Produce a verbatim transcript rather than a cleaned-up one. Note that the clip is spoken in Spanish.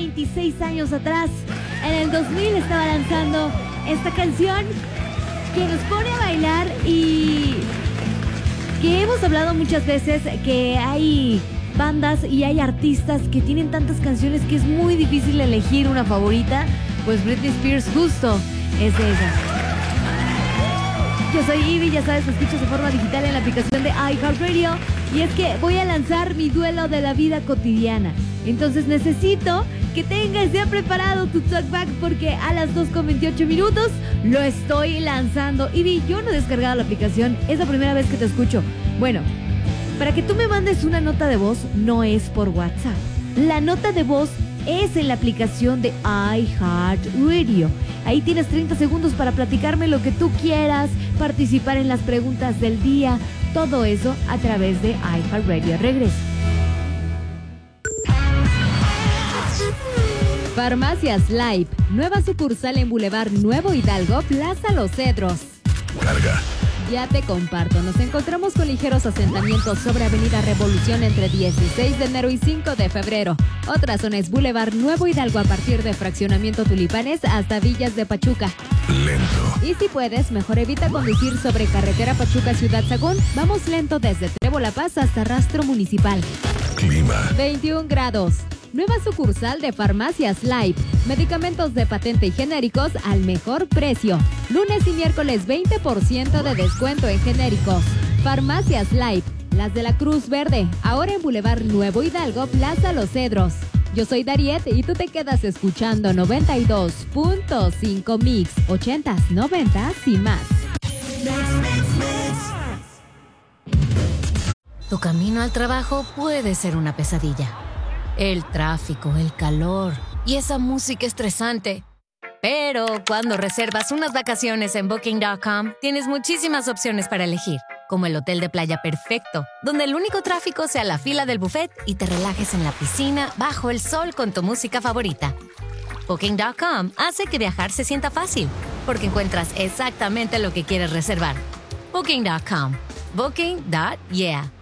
veintiséis años atrás. En el dos mil estaba lanzando esta canción que nos pone a bailar y que hemos hablado muchas veces que hay bandas y hay artistas que tienen tantas canciones que es muy difícil elegir una favorita. Pues Britney Spears justo es de esas. Yo soy Ivy, ya sabes, me escuchas de forma digital en la aplicación de iHeartRadio. Y es que voy a lanzar mi duelo de la vida cotidiana. Entonces necesito que tengas ya preparado tu talkback porque a las dos con veintiocho minutos lo estoy lanzando. Ivy, yo no he descargado la aplicación, es la primera vez que te escucho. Bueno, para que tú me mandes una nota de voz no es por WhatsApp. La nota de voz es en la aplicación de iHeartRadio. Ahí tienes treinta segundos para platicarme lo que tú quieras, participar en las preguntas del día, todo eso a través de iHeartRadio. Regreso. Farmacias Live, nueva sucursal en Boulevard Nuevo Hidalgo, Plaza Los Cedros. Carga. Ya te comparto, nos encontramos con ligeros asentamientos sobre Avenida Revolución entre dieciséis de enero y cinco de febrero. Otra zona es Boulevard Nuevo Hidalgo a partir de Fraccionamiento Tulipanes hasta Villas de Pachuca. Lento. Y si puedes, mejor evita conducir sobre carretera Pachuca-Ciudad Sagún. Vamos lento desde Trevo La Paz hasta Rastro Municipal. Clima. veintiún grados. Nueva sucursal de Farmacias Live. Medicamentos de patente y genéricos al mejor precio. Lunes y miércoles veinte por ciento de descuento en genéricos. Farmacias Live. Las de la Cruz Verde. Ahora en Boulevard Nuevo Hidalgo, Plaza Los Cedros. Yo soy Dariet y tú te quedas escuchando noventa y dos punto cinco Mix. ochentas, noventas y más. Tu camino al trabajo puede ser una pesadilla. El tráfico, el calor y esa música estresante. Pero cuando reservas unas vacaciones en Booking punto com, tienes muchísimas opciones para elegir, como el hotel de playa perfecto, donde el único tráfico sea la fila del buffet y te relajes en la piscina bajo el sol con tu música favorita. Booking punto com hace que viajar se sienta fácil, porque encuentras exactamente lo que quieres reservar. Booking punto com. Booking. Yeah.